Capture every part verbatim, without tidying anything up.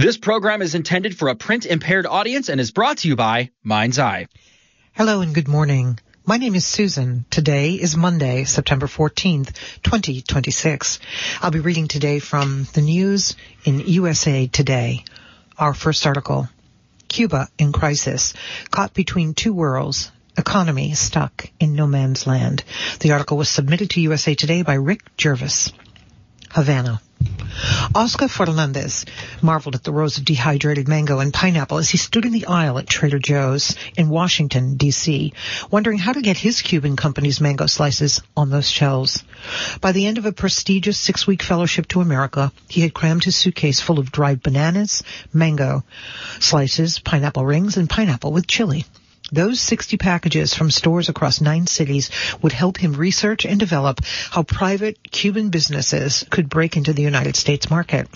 This program is intended for a print-impaired audience and is brought to you by Mind's Eye. Hello and good morning. My name is Susan. Today is Monday, September fourteenth, twenty twenty-six. I'll be reading today from the news in U S A Today. Our first article, Cuba in crisis, caught between two worlds, economy stuck in no man's land. The article was submitted to U S A Today by Rick Jervis. Havana. Oscar Fernandez marveled at the rows of dehydrated mango and pineapple as he stood in the aisle at Trader Joe's in Washington, D C, wondering how to get his Cuban company's mango slices on those shelves. By the end of a prestigious six-week fellowship to America, he had crammed his suitcase full of dried bananas, mango slices, pineapple rings, and pineapple with chili. Those sixty packages from stores across nine cities would help him research and develop how private Cuban businesses could break into the United States market.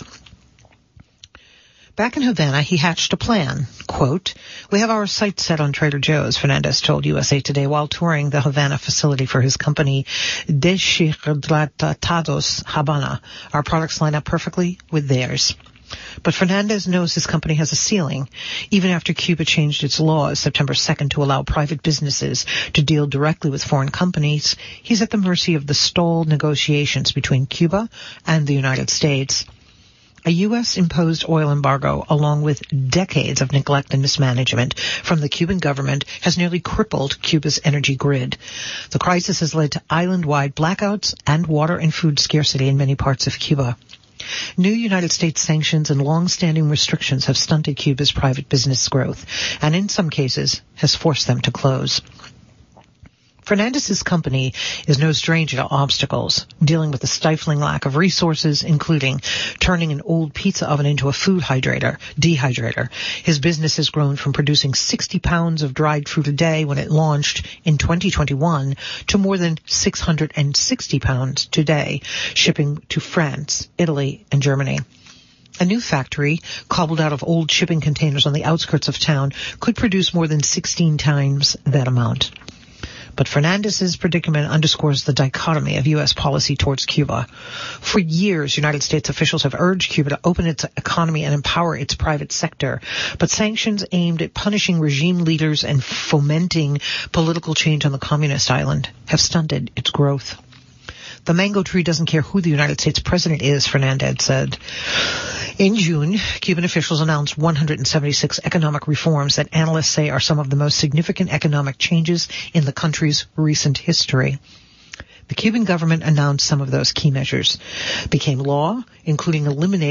Back in Havana, he hatched a plan. Quote, "We have our sights set on Trader Joe's," Fernandez told U S A Today while touring the Havana facility for his company, Deshidratados Habana. Our products line up perfectly with theirs. But Fernandez knows his company has a ceiling. Even after Cuba changed its laws September second to allow private businesses to deal directly with foreign companies, he's at the mercy of the stalled negotiations between Cuba and the United States. A U S-imposed oil embargo, along with decades of neglect and mismanagement from the Cuban government, has nearly crippled Cuba's energy grid. The crisis has led to island-wide blackouts and water and food scarcity in many parts of Cuba. New United States sanctions and long-standing restrictions have stunted Cuba's private business growth, and in some cases has forced them to close. Fernandez's company is no stranger to obstacles, dealing with the stifling lack of resources, including turning an old pizza oven into a food hydrator, dehydrator. His business has grown from producing sixty pounds of dried fruit a day when it launched in twenty twenty-one to more than six hundred sixty pounds today, shipping to France, Italy, and Germany. A new factory, cobbled out of old shipping containers on the outskirts of town, could produce more than sixteen times that amount. But Fernandez's predicament underscores the dichotomy of U S policy towards Cuba. For years, United States officials have urged Cuba to open its economy and empower its private sector. But sanctions aimed at punishing regime leaders and fomenting political change on the communist island have stunted its growth. The mango tree doesn't care who the United States president is, Fernandez said. In June, Cuban officials announced one hundred seventy-six economic reforms that analysts say are some of the most significant economic changes in the country's recent history. The Cuban government announced some of those key measures became law, including eliminating